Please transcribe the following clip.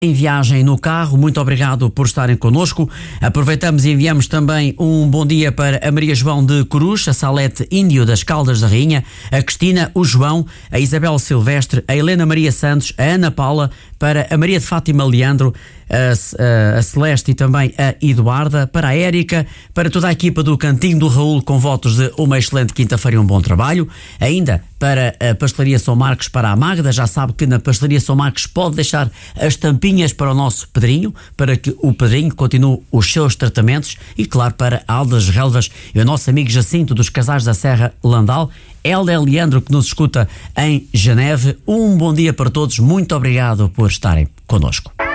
Em viagem no carro, muito obrigado por estarem connosco. Aproveitamos e enviamos também um bom dia para a Maria João de Corus, a Salete Índio das Caldas da Rainha, a Cristina, o João, a Isabel Silvestre, a Helena Maria Santos, a Ana Paula, para a Maria de Fátima Leandro, a Celeste e também a Eduarda, para a Érica, para toda a equipa do Cantinho do Raul, com votos de uma excelente quinta-feira e um bom trabalho. Ainda para a Pastelaria São Marcos, para a Magda, já sabe que na Pastelaria São Marcos pode deixar as tampinhas para o nosso Pedrinho, para que o Pedrinho continue os seus tratamentos, e claro para a Aldas Relvas e o nosso amigo Jacinto dos Casais da Serra Landal, Hélder Leandro, que nos escuta em Geneve. Um bom dia para todos, muito obrigado por estarem connosco.